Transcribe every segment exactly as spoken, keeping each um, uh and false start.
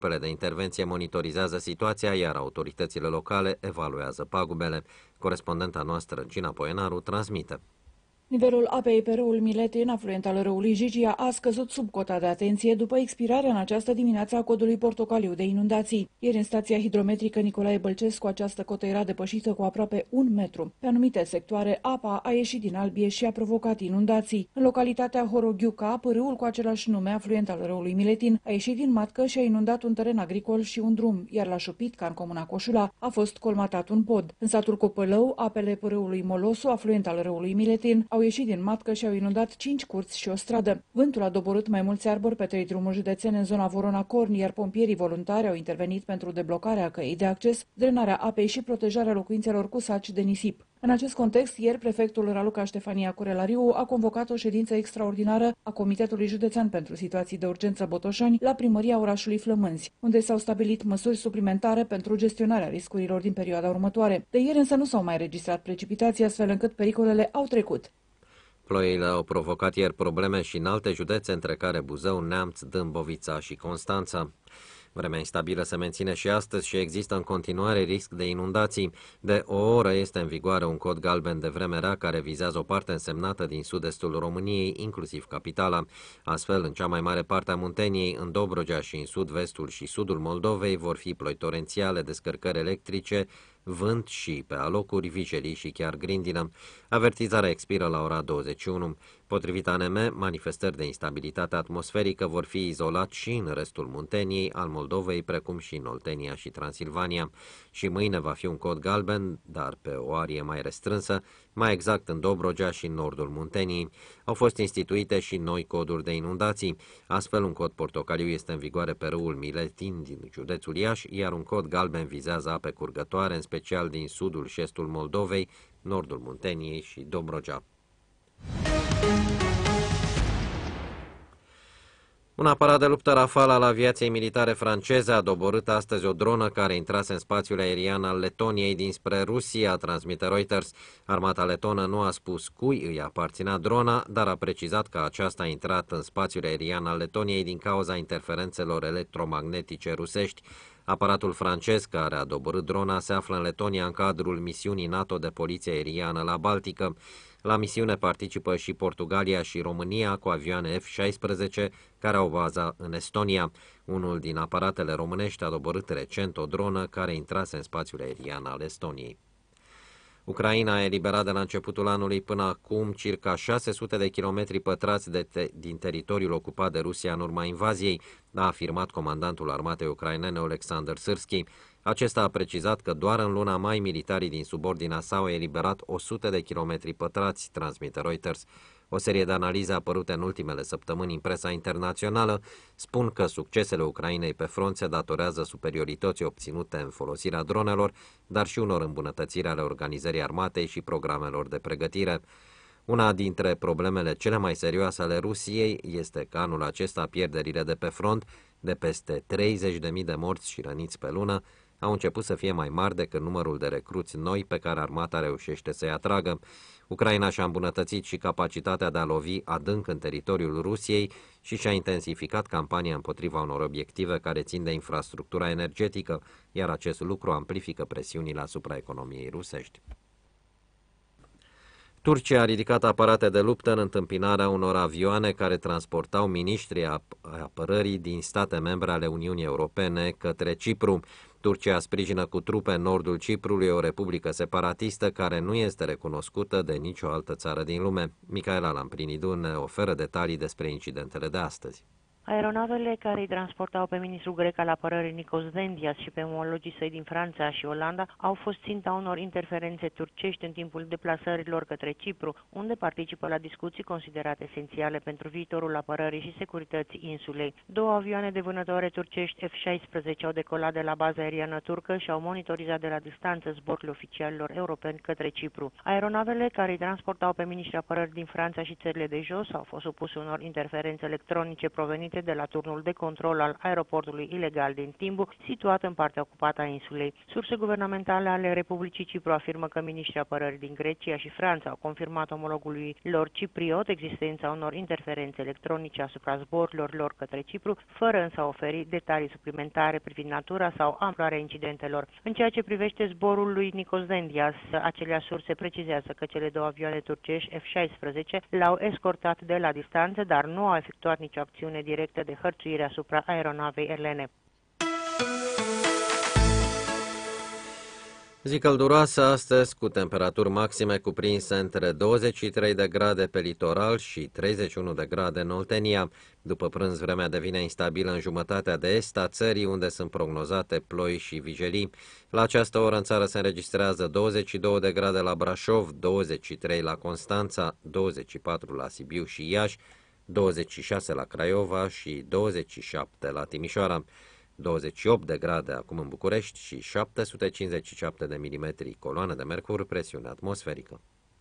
Trupele de intervenție monitorizează situația, iar autoritățile locale evaluează pagubele. Corespondenta noastră, Gina Poenaru, transmite. Nivelul apei pe râul Miletin, afluent al râului Gigia, a scăzut sub cota de atenție după expirarea în această dimineață a codului portocaliu de inundații. Ieri în stația hidrometrică Nicolae Bălcescu această cotă era depășită cu aproape un metru. Pe anumite sectoare, apa a ieșit din albie și a provocat inundații. În localitatea Horoghiuca, râul cu același nume, afluent al râului Miletin, a ieșit din matcă și a inundat un teren agricol și un drum, iar la Șupitca, în comuna Coșula, a fost colmatat un pod. În satul Copălău, apele râului Molosu, afluent al râului Miletin, au ieșit din matcă și au inundat cinci curți și o stradă. Vântul a doborât mai mulți arbori pe trei drumuri județene în zona Vorona-Corni, iar pompierii voluntari au intervenit pentru deblocarea căii de acces, drenarea apei și protejarea locuințelor cu saci de nisip. În acest context, ieri, prefectul Raluca Ștefania Curelariu a convocat o ședință extraordinară a Comitetului Județean pentru Situații de Urgență Botoșani la primăria orașului Flămânzi, unde s-au stabilit măsuri suplimentare pentru gestionarea riscurilor din perioada următoare. De ieri însă nu s-au mai registrat precipitații, astfel încât pericolele au trecut. Ploile au provocat ieri probleme și în alte județe, între care Buzău, Neamț, Dâmbovița și Constanța. Vremea instabilă se menține și astăzi și există în continuare risc de inundații. De o oră este în vigoare un cod galben de vreme rea care vizează o parte însemnată din sud-estul României, inclusiv capitala. Astfel, în cea mai mare parte a Munteniei, în Dobrogea și în sud-vestul și sudul Moldovei vor fi ploi torențiale, descărcări electrice, vânt și, pe alocuri, vijelii și chiar grindină. Avertizarea expiră la ora douăzeci și unu. Potrivit A N M, manifestări de instabilitate atmosferică vor fi izolat și în restul Munteniei, al Moldovei, precum și în Oltenia și Transilvania. Și mâine va fi un cod galben, dar pe o arie mai restrânsă, mai exact în Dobrogea și în nordul Munteniei. Au fost instituite și noi coduri de inundații. Astfel, un cod portocaliu este în vigoare pe râul Miletin din județul Iași, iar un cod galben vizează ape curgătoare, în special din sudul și estul Moldovei, nordul Munteniei și Dobrogea. Un aparat de luptă Rafale al aviației militare franceze a doborât astăzi o dronă care intrase în spațiul aerian al Letoniei dinspre Rusia, transmite Reuters. Armata letonă nu a spus cui îi aparținea drona, dar a precizat că aceasta a intrat în spațiul aerian al Letoniei din cauza interferențelor electromagnetice rusești. Aparatul francez care a doborât drona se află în Letonia în cadrul misiunii NATO de poliție aeriană la Baltică. La misiune participă și Portugalia și România cu avioane F șaisprezece care au baza în Estonia. Unul din aparatele românești a doborât recent o dronă care intrase în spațiul aerian al Estoniei. Ucraina a eliberat de la începutul anului până acum circa șase sute de kilometri pătrați de te din teritoriul ocupat de Rusia în urma invaziei, a afirmat comandantul armatei ucrainene Oleksandr Sârski. Acesta a precizat că doar în luna mai militarii din subordinea sa au eliberat o sută de kilometri pătrați, transmite Reuters. O serie de analize apărute în ultimele săptămâni în presa internațională spun că succesele Ucrainei pe front se datorează superiorității obținute în folosirea dronelor, dar și unor îmbunătățiri ale organizării armatei și programelor de pregătire. Una dintre problemele cele mai serioase ale Rusiei este că anul acesta pierderile de pe front, de peste treizeci de mii de morți și răniți pe lună, au început să fie mai mari decât numărul de recruți noi pe care armata reușește să-i atragă. Ucraina și-a îmbunătățit și capacitatea de a lovi adânc în teritoriul Rusiei și și-a intensificat campania împotriva unor obiective care țin de infrastructura energetică, iar acest lucru amplifică presiunile asupra economiei rusești. Turcia a ridicat aparate de luptă în întâmpinarea unor avioane care transportau miniștrii apărării din state membre ale Uniunii Europene către Cipru. Turcia sprijină cu trupe în nordul Ciprului o republică separatistă care nu este recunoscută de nicio altă țară din lume. Micaela Lamprinidou ne oferă detalii despre incidentele de astăzi. Aeronavele care îi transportau pe ministrul grec al apărării Nikos Dendias și pe omologii săi din Franța și Olanda au fost ținta unor interferențe turcești în timpul deplasărilor către Cipru, unde participă la discuții considerate esențiale pentru viitorul apărării și securității insulei. Două avioane de vânătoare turcești F șaisprezece au decolat de la baza aeriană turcă și au monitorizat de la distanță zborurile oficialilor europeni către Cipru. Aeronavele care îi transportau pe ministrii apărării din Franța și țările de jos au fost supuse unor interferențe electronice provenite de la turnul de control al aeroportului ilegal din Timbu, situat în partea ocupată a insulei. Surse guvernamentale ale Republicii Cipru afirmă că miniștrii apărării din Grecia și Franța au confirmat omologului lor cipriot existența unor interferențe electronice asupra zborurilor lor către Cipru, fără însă a oferi detalii suplimentare privind natura sau amploarea incidentelor. În ceea ce privește zborul lui Nikos Dendias, aceleași surse precizează că cele două avioane turcești F șaisprezece l-au escortat de la distanță, dar nu au efectuat nicio acțiune directă de hărțuire asupra aeronavei elene. Zi călduroasă astăzi, cu temperaturi maxime cuprinse între douăzeci și trei de grade pe litoral și treizeci și unu de grade în Oltenia. După prânz, vremea devine instabilă în jumătatea de est a țării, unde sunt prognozate ploi și vijelii. La această oră în țară se înregistrează douăzeci și două de grade la Brașov, douăzeci și trei la Constanța, douăzeci și patru la Sibiu și Iași, douăzeci și șase la Craiova și douăzeci și șapte la Timișoara. douăzeci și opt de grade acum în București și șapte sute cincizeci și șapte de milimetri coloană de mercur, presiune atmosferică.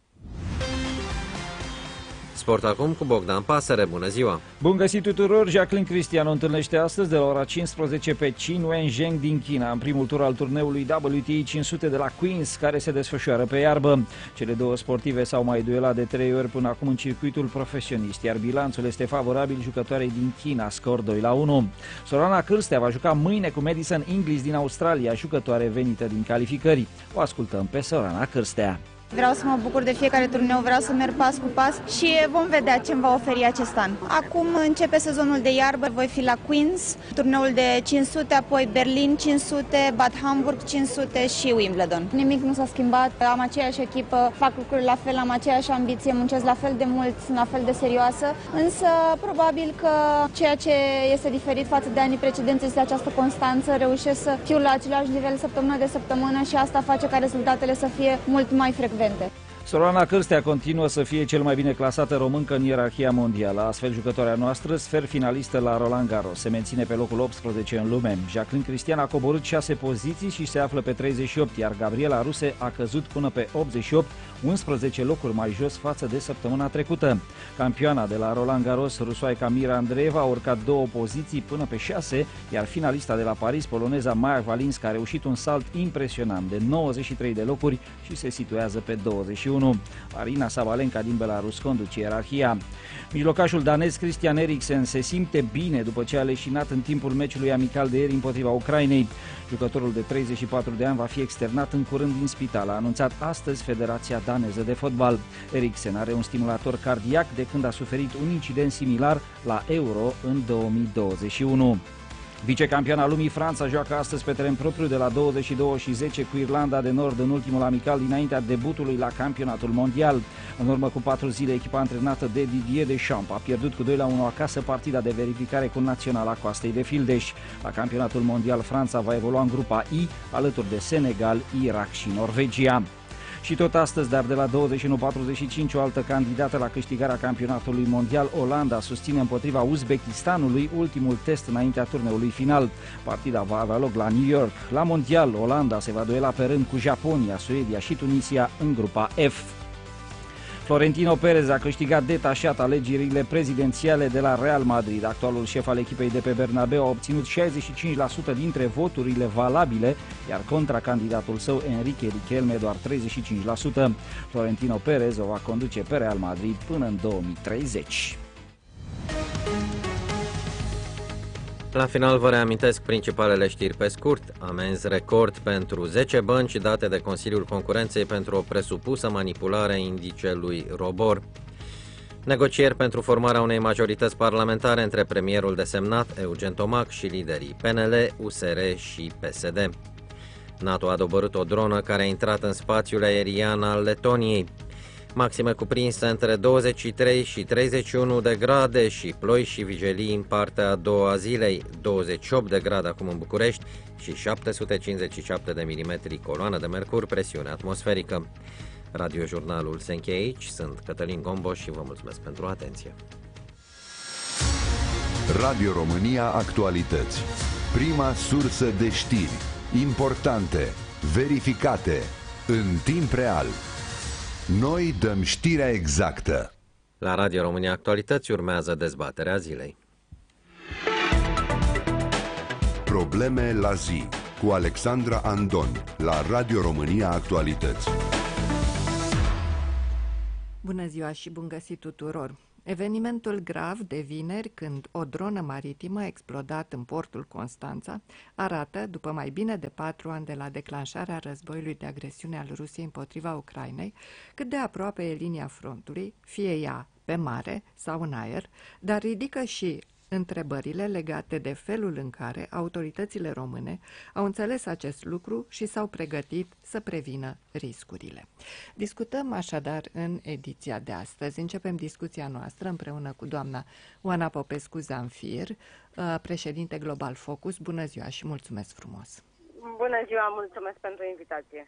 Sport acum cu Bogdan Pasăre. Bună ziua! Bun găsit tuturor! Jacqueline Cristian o întâlnește astăzi de la ora cincisprezece pe Qin Wensheng din China, în primul tur al turneului W T A cinci sute de la Queens, care se desfășoară pe iarbă. Cele două sportive s-au mai duelat de trei ori până acum în circuitul profesionist, iar bilanțul este favorabil jucătoarei din China, scor doi la unu. Sorana Cârstea va juca mâine cu Madison Inglis din Australia, jucătoare venită din calificări. O ascultăm pe Sorana Cârstea. Vreau să mă bucur de fiecare turneu, vreau să merg pas cu pas și vom vedea ce îmi va oferi acest an. Acum începe sezonul de iarbă, voi fi la Queens, turneul de cinci sute, apoi Berlin cinci sute, Bad Hamburg cinci sute și Wimbledon. Nimic nu s-a schimbat, am aceeași echipă, fac lucruri la fel, am aceeași ambiție, muncesc la fel de mult, sunt la fel de serioasă, însă probabil că ceea ce este diferit față de anii precedenți este această constanță, reușesc să fiu la același nivel săptămână de săptămână și asta face ca rezultatele să fie mult mai frecvente. Sorana Cârstea continuă să fie cel mai bine clasată româncă în ierarhia mondială. Astfel, jucătoarea noastră, sfert finalistă la Roland Garros, se menține pe locul optsprezece în lume. Jacqueline Cristian a coborât șase poziții și se află pe treizeci și opt, iar Gabriela Ruse a căzut până pe optzeci și opt, unsprezece locuri mai jos față de săptămâna trecută. Campioana de la Roland Garros, rusoaica Mira Andreeva, a urcat două poziții până pe șase, iar finalista de la Paris, poloneza Maja Walinska, a reușit un salt impresionant de nouăzeci și trei de locuri și se situează pe douăzeci și unu. Arina Sabalenka din Belarus conduce ierarhia. Mijlocașul danez Christian Eriksen se simte bine după ce a leșinat în timpul meciului amical de ieri împotriva Ucrainei. Jucătorul de treizeci și patru de ani va fi externat în curând din spital, a anunțat astăzi Federația Daneză de Fotbal. Eriksen are un stimulator cardiac de când a suferit un incident similar la Euro în două mii douăzeci și unu. Vicecampioana lumii Franța joacă astăzi pe teren propriu de la douăzeci și două și zece cu Irlanda de Nord în ultimul amical dinaintea debutului la campionatul mondial. În urmă cu patru zile, echipa antrenată de Didier Deschamps a pierdut cu doi la unu acasă partida de verificare cu Naționala Coastei de Fildeș. La campionatul mondial, Franța va evolua în grupa I, alături de Senegal, Irak și Norvegia. Și tot astăzi, dar de la douăzeci și unu patruzeci și cinci, o altă candidată la câștigarea campionatului mondial, Olanda, susține împotriva Uzbekistanului ultimul test înaintea turneului final. Partida va avea loc la New York. La mondial, Olanda se va duela pe rând cu Japonia, Suedia și Tunisia în grupa F. Florentino Perez a câștigat detașat alegerile prezidențiale de la Real Madrid. Actualul șef al echipei de pe Bernabeu a obținut șaizeci și cinci la sută dintre voturile valabile, iar contracandidatul său, Enrique Riquelme, doar treizeci și cinci la sută. Florentino Perez o va conduce pe Real Madrid până în două mii treizeci. La final vă reamintesc principalele știri pe scurt. Amenzi record pentru zece bănci date de Consiliul Concurenței pentru o presupusă manipulare a indicelui ROBOR. Negocieri pentru formarea unei majorități parlamentare între premierul desemnat, Eugen Tomac, și liderii P N L, U S R și P S D. NATO a doborât o dronă care a intrat în spațiul aerian al Letoniei. Maxime cuprinse între douăzeci și trei și treizeci și unu de grade și ploi și vijelii în partea a doua a zilei, douăzeci și opt de grade acum în București și șapte sute cincizeci și șapte de milimetri coloană de mercur, presiune atmosferică. Radiojurnalul se încheie aici, sunt Cătălin Gomboș și vă mulțumesc pentru atenție. Radio România Actualități, prima sursă de știri, importante, verificate, în timp real. Noi dăm știrea exactă. La Radio România Actualități urmează dezbaterea zilei. Probleme la zi cu Alexandra Andon la Radio România Actualități. Bună ziua și bun găsit tuturor! Evenimentul grav de vineri, când o dronă maritimă a explodat în portul Constanța, arată, după mai bine de patru ani de la declanșarea războiului de agresiune al Rusiei împotriva Ucrainei, cât de aproape e linia frontului, fie ea pe mare sau în aer, dar ridică și întrebările legate de felul în care autoritățile române au înțeles acest lucru și s-au pregătit să prevină riscurile. Discutăm așadar în ediția de astăzi. Începem discuția noastră împreună cu doamna Oana Popescu-Zamfir, președinte Global Focus. Bună ziua și mulțumesc frumos! Bună ziua, mulțumesc pentru invitație!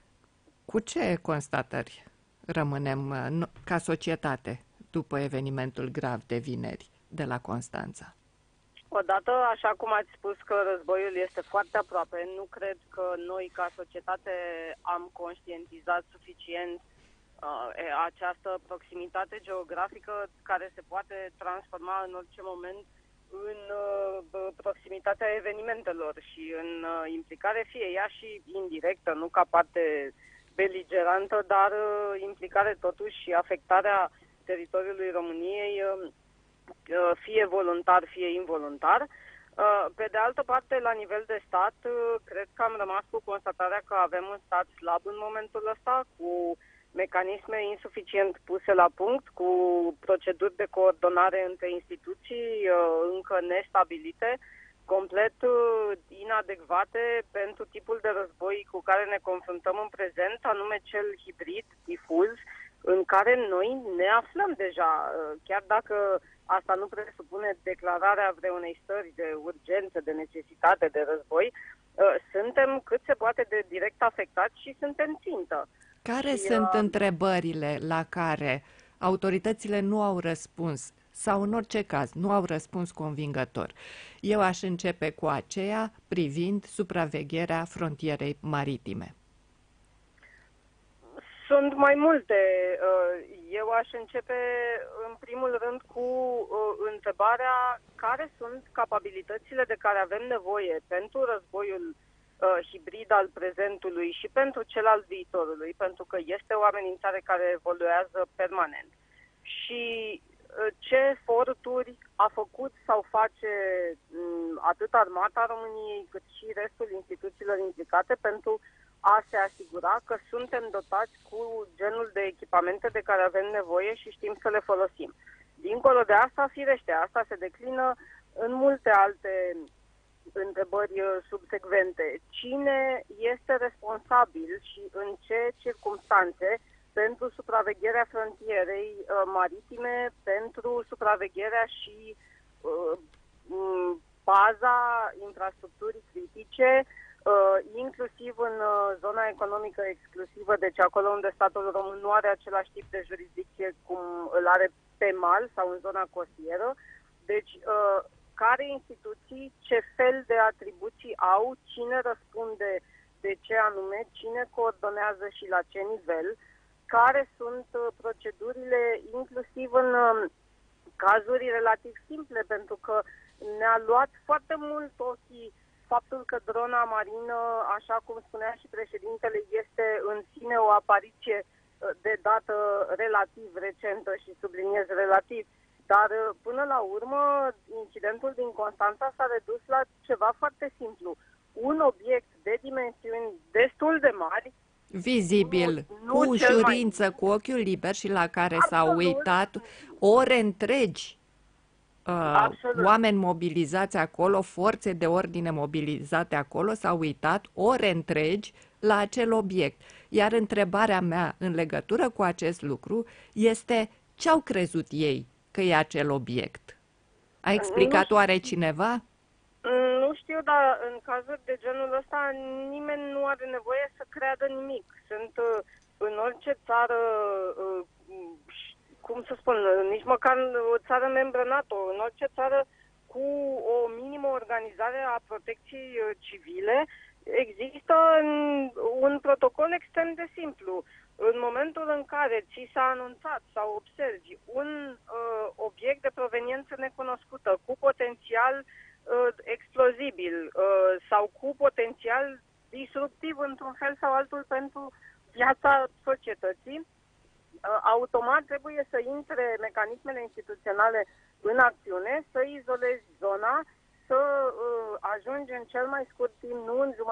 Cu ce constatări rămânem ca societate după evenimentul grav de vineri de la Constanța? Odată, așa cum ați spus că războiul este foarte aproape, nu cred că noi ca societate am conștientizat suficient uh, această proximitate geografică care se poate transforma în orice moment în uh, proximitatea evenimentelor și în uh, implicare, fie ea și indirectă, nu ca parte beligerantă, dar uh, implicare totuși și afectarea teritoriului României, uh, fie voluntar, fie involuntar. Pe de altă parte, la nivel de stat, cred că am rămas cu constatarea că avem un stat slab în momentul ăsta, cu mecanisme insuficient puse la punct, cu proceduri de coordonare între instituții încă nestabilite, complet inadecvate pentru tipul de război cu care ne confruntăm în prezent, anume cel hibrid, difuz, în care noi ne aflăm deja, chiar dacă asta nu presupune declararea vreunei stări de urgență, de necesitate, de război, suntem cât se poate de direct afectați și suntem țintă. Care și, sunt uh... întrebările la care autoritățile nu au răspuns sau în orice caz nu au răspuns convingător? Eu aș începe cu aceea privind supravegherea frontierei maritime. Sunt mai multe. Eu aș începe în primul rând cu întrebarea care sunt capabilitățile de care avem nevoie pentru războiul hibrid al prezentului și pentru cel al viitorului, pentru că este o amenințare care evoluează permanent. Și ce eforturi a făcut sau face atât Armata României cât și restul instituțiilor implicate pentru a se asigura că suntem dotați cu genul de echipamente de care avem nevoie și știm să le folosim. Dincolo de asta, firește, asta se declină în multe alte întrebări subsecvente. Cine este responsabil și în ce circumstanțe pentru supravegherea frontierei maritime, pentru supravegherea și uh, baza infrastructurii critice, Uh, inclusiv în uh, zona economică exclusivă, deci acolo unde statul român nu are același tip de jurisdicție cum îl are pe mal sau în zona costieră. Deci, uh, care instituții, ce fel de atribuții au, cine răspunde de ce anume, cine coordonează și la ce nivel, care sunt uh, procedurile, inclusiv în uh, cazuri relativ simple, pentru că ne-a luat foarte mult ochii faptul că drona marină, așa cum spunea și președintele, este în sine o apariție de dată relativ recentă și subliniez relativ. Dar până la urmă, incidentul din Constanța s-a redus la ceva foarte simplu. Un obiect de dimensiuni destul de mari, vizibil, nu, cu nu ușurință, mai... cu ochiul liber și la care Absolut. s-au uitat ore întregi. Uh, oameni mobilizați acolo, forțe de ordine mobilizate acolo, s-au uitat ore întregi la acel obiect. Iar întrebarea mea în legătură cu acest lucru este ce au crezut ei că e acel obiect? A explicat oare cineva? Nu știu, dar în cazuri de genul ăsta nimeni nu are nevoie să creadă nimic. Sunt în orice țară, cum să spun, nici măcar o țară membră NATO, în orice țară cu o minimă organizare a protecției civile, există un protocol extrem de simplu. În momentul în care ți s-a anunțat sau observi un uh, obiect de proveniență necunoscută, cu potențial uh, explozibil uh, sau cu potențial disruptiv într-un fel sau altul pentru viața societății, uh, automat trebuie să intre mecanismele instituționale în acțiune, să izolezi zona, să uh, ajungi în cel mai scurt timp, nu în jumătate